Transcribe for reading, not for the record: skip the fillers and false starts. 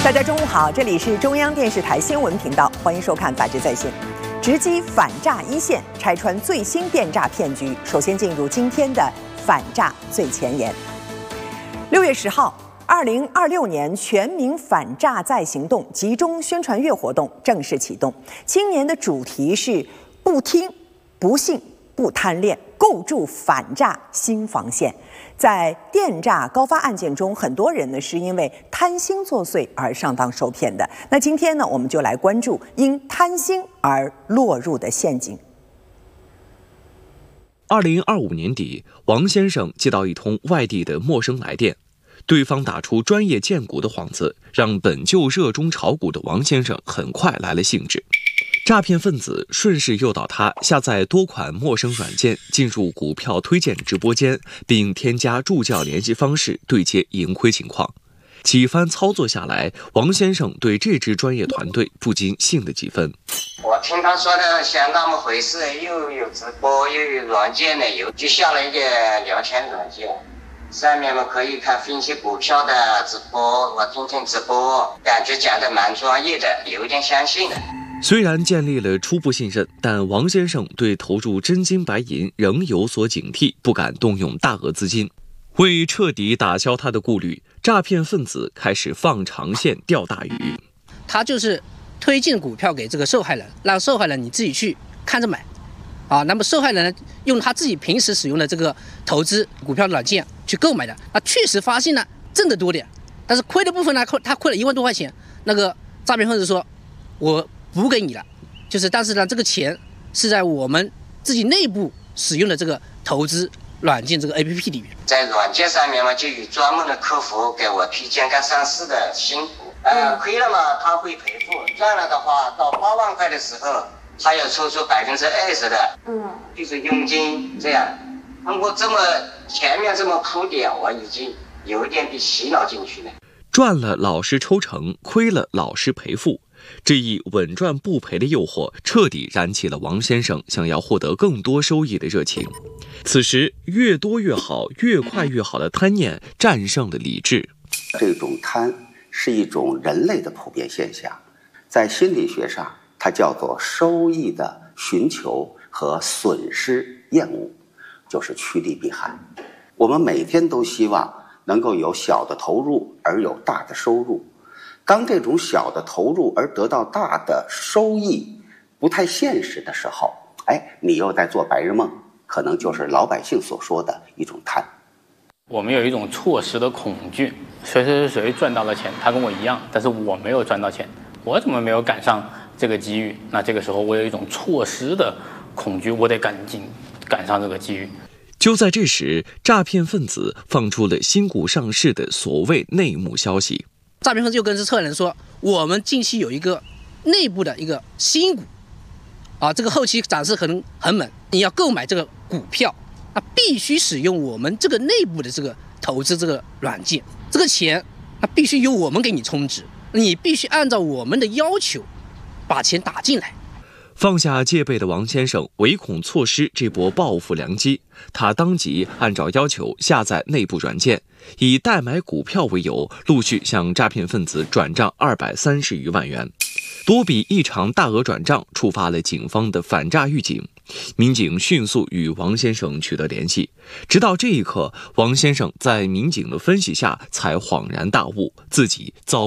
大家中午好，这里是中央电视台新闻频道，欢迎收看《法治在线》，直击反诈一线，拆穿最新电诈骗局。首先进入今天的反诈最前沿。6月10号，2026年全民反诈再行动集中宣传月活动正式启动。今年的主题是不听、不信、不贪恋，构筑反诈新防线。在电诈高发案件中，很多人呢是因为贪心作祟而上当受骗的。那今天呢，我们就来关注因贪心而落入的陷阱。 2025年底，王先生接到一通外地的陌生来电，对方打出专业荐股的幌子，让本就热衷炒股的王先生很快来了兴致。诈骗分子顺势诱导他下载多款陌生软件，进入股票推荐直播间，并添加助教联系方式对接盈亏情况。几番操作下来，王先生对这支专业团队不禁信了几分。 我听他说的像那么回事，又有直播，又有软件的，就下了一个聊天软件，上面可以看分析股票的直播。我听直播，感觉讲的蛮专业的，有点相信了。 虽然建立了初步信任，但王先生对投入真金白银仍有所警惕，不敢动用大额资金。为彻底打消他的顾虑，诈骗分子开始放长线钓大鱼。 他就是推荐股票给这个受害人，让受害人你自己去看着买，那么受害人用他自己平时使用的这个投资股票软件去购买的，确实发现了挣得多点，但是亏的部分呢，他亏了1万多块钱。那个诈骗分子说，我补给你了，但是呢，这个钱是在我们自己内部使用的这个投资软件这个 APP 里面， 在软件上面嘛，就有专门的客服给我推荐刚上市的新股，亏了嘛他会赔付，赚了的话到8万块的时候，他要抽出20%的，就是佣金。这样通过这么前面这么铺垫，我已经有点被洗脑进去了。 赚了老实抽成，亏了老实赔付。这一稳赚不赔的诱惑彻底燃起了王先生想要获得更多收益的热情。此时，越多越好、越快越好的贪念战胜了理智。 这种贪是一种人类的普遍现象，在心理学上，它叫做收益的寻求和损失厌恶，就是趋利避害。我们每天都希望能够有小的投入而有大的收入。当这种小的投入而得到大的收益不太现实的时候，你又在做白日梦，可能就是老百姓所说的一种贪。 我们有一种错失的恐惧，谁赚到了钱，他跟我一样，但是我没有赚到钱，我怎么没有赶上这个机遇？那这个时候我有一种错失的恐惧，我得赶紧赶上这个机遇。 就在这时，诈骗分子放出了新股上市的所谓内幕消息。 诈骗分子就跟策人说，我们近期有一个内部的一个新股，这个后期涨势可能很猛，你要购买这个股票，必须使用我们这个内部的这个投资这个软件，这个钱必须由我们给你充值，你必须按照我们的要求把钱打进来。 放下戒备的王先生唯恐错失这波报复良机，他当即按照要求下载内部软件，以代买股票为由，陆续向诈骗分子转账230余万元。多笔异常大额转账触发了警方的反诈预警，民警迅速与王先生取得联系。直到这一刻，王先生在民警的分析下才恍然大悟，自己遭